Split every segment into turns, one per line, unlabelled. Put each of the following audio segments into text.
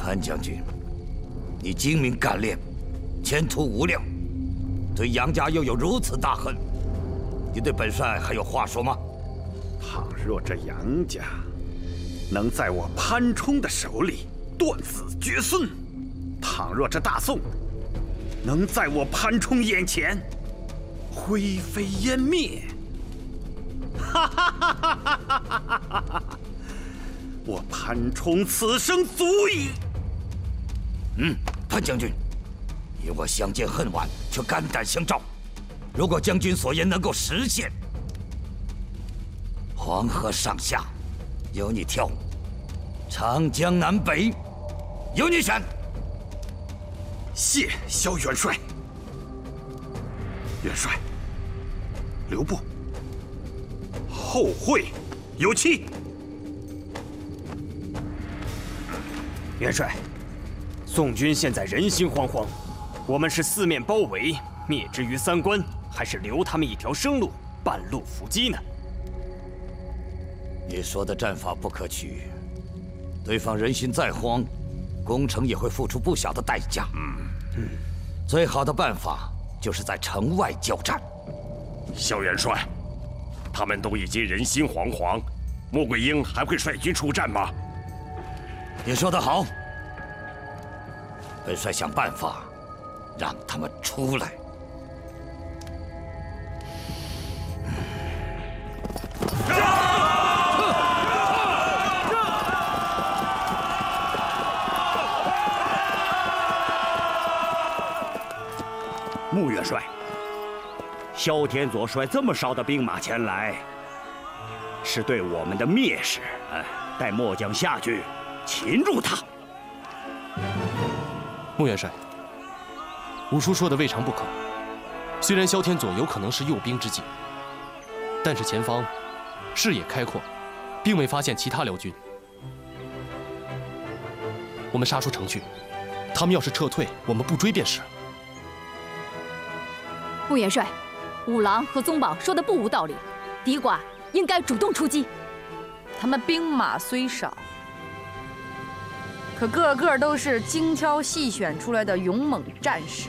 潘将军，你精明干练，前途无量，对杨家又有如此大恨，你对本帅还有话说吗？
倘若这杨家能在我潘冲的手里断子绝孙，倘若这大宋能在我潘冲眼前灰飞烟灭，哈哈哈哈哈哈！我潘冲此生足矣。
潘将军，你我相见恨晚，却肝胆相照。如果将军所言能够实现，黄河上下由你挑，长江南北由你选。
谢萧元帅。元帅，留步，后会有期。
元帅，宋军现在人心惶惶，我们是四面包围，灭之于三关，还是留他们一条生路，半路伏击呢？
你说的战法不可取，对方人心再慌，攻城也会付出不小的代价。最好的办法就是在城外交战。
萧元帅，他们都已经人心惶惶，穆桂英还会率军出战吗？
你说得好，本帅想办法让他们出来。
穆元帅，萧天佐率这么少的兵马前来，是对我们的蔑视。待末将下去擒住他。
穆元帅，五叔说的未尝不可。虽然萧天佐有可能是诱兵之计，但是前方视野开阔，并未发现其他辽军。我们杀出城去，他们要是撤退，我们不追便是。
穆元帅，五郎和宗保说的不无道理，敌寡应该主动出击。
他们兵马虽少，可个个都是精挑细选出来的勇猛战士。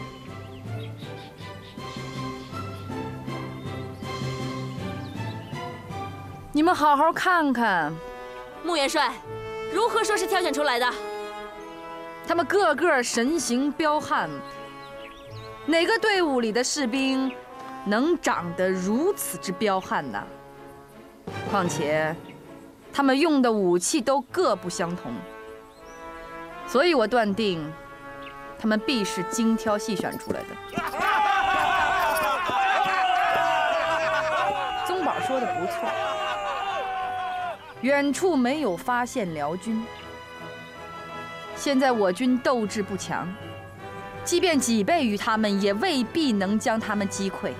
你们好好看看，
穆元帅，如何说是挑选出来的？
他们个个神形彪悍。哪个队伍里的士兵能长得如此之彪悍呢？况且，他们用的武器都各不相同，所以我断定，他们必是精挑细选出来的。宗保说的不错，远处没有发现辽军，现在我军斗志不强。即便几倍于他们，也未必能将他们击溃。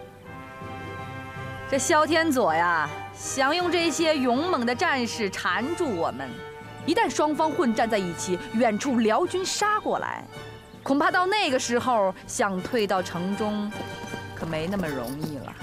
这萧天佐呀，想用这些勇猛的战士缠住我们。一旦双方混战在一起，远处辽军杀过来，恐怕到那个时候，想退到城中，可没那么容易了。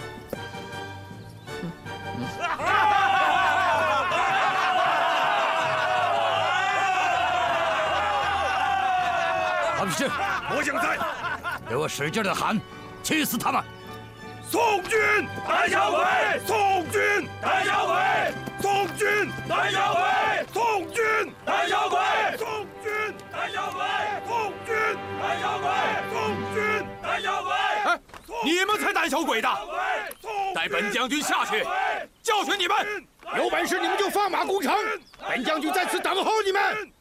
他们是。
末将在，
给我使劲的喊，气死他们！
宋军胆小鬼！宋军胆小鬼！宋军胆小鬼！宋军胆小鬼！宋军胆小鬼！宋军胆小鬼！宋军胆小鬼！
哎，你们才胆小鬼的！待本将军下去教训你们！
有本事你们就放马攻城，本将军在此等候你们。